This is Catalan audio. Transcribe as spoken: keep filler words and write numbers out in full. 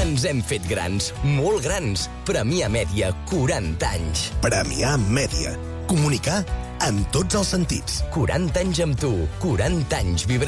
Ens hem fet grans, molt grans. Premià Mèdia, quaranta anys. Premià Mèdia. Comunicar en tots els sentits. quaranta anys amb tu, quaranta anys vibrant.